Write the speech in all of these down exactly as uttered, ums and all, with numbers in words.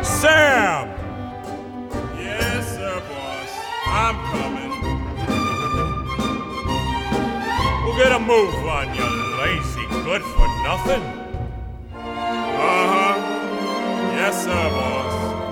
Sam! Yes, sir, boss. I'm coming. We'll get a move on, you lazy good-for-nothing. Uh-huh. Yes, sir, boss.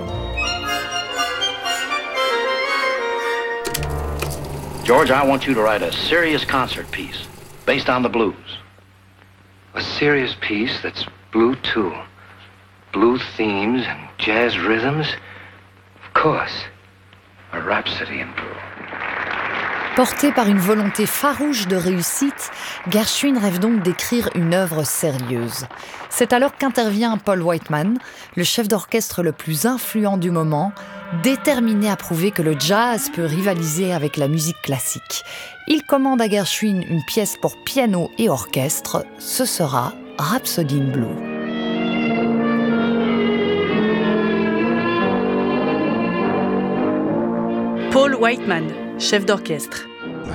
George, I want you to write a serious concert piece based on the blues. A serious piece that's blue, too. Blue themes and jazz rhythms. Of course. A rhapsody in blue. Porté par une volonté farouche de réussite, Gershwin rêve donc d'écrire une œuvre sérieuse. C'est alors qu'intervient Paul Whiteman, le chef d'orchestre le plus influent du moment, déterminé à prouver que le jazz peut rivaliser avec la musique classique. Il commande à Gershwin une pièce pour piano et orchestre. Ce sera Rhapsody in Blue. Paul Whiteman, chef d'orchestre.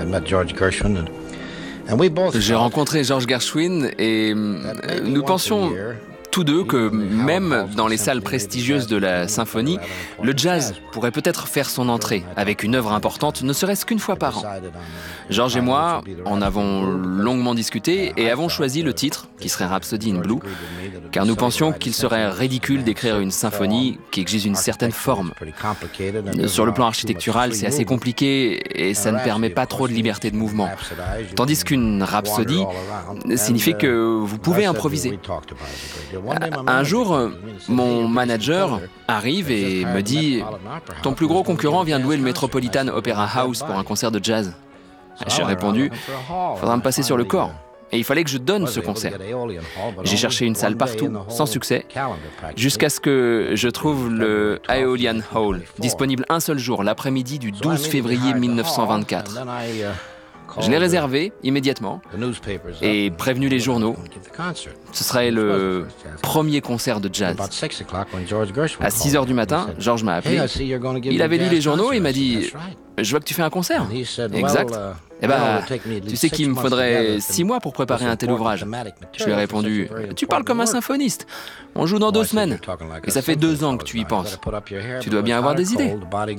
J'ai rencontré George Gershwin et euh, nous pensions tous deux que même dans les salles prestigieuses de la symphonie, le jazz pourrait peut-être faire son entrée avec une œuvre importante, ne serait-ce qu'une fois par an. George et moi en avons longuement discuté et avons choisi le titre, qui serait Rhapsody in Blue, car nous pensions qu'il serait ridicule d'écrire une symphonie qui exige une certaine forme. Sur le plan architectural, c'est assez compliqué et ça ne permet pas trop de liberté de mouvement. Tandis qu'une rhapsodie signifie que vous pouvez improviser. Un jour, mon manager arrive et me dit « Ton plus gros concurrent vient de louer le Metropolitan Opera House pour un concert de jazz. » J'ai répondu « Faudra me passer sur le corps. » Et il fallait que je donne ce concert. J'ai cherché une salle partout, sans succès, jusqu'à ce que je trouve le Aeolian Hall, disponible un seul jour, l'après-midi du douze février mille neuf cent vingt-quatre. Je l'ai réservé immédiatement et prévenu les journaux. Ce serait le premier concert de jazz. À six heures du matin, George m'a appelé. Il avait lu les journaux et il m'a dit « Je vois que tu fais un concert. » Exact. Eh ben, tu sais qu'il me faudrait six mois pour préparer un tel ouvrage. Je lui ai répondu « Tu parles comme un symphoniste. On joue dans deux semaines. Et ça fait deux ans que tu y penses. Tu dois bien avoir des idées. »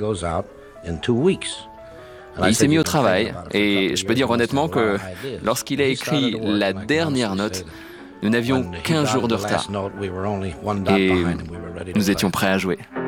Et il s'est mis au travail, et je peux dire honnêtement que lorsqu'il a écrit la dernière note, nous n'avions qu'un jour de retard. Et nous étions prêts à jouer.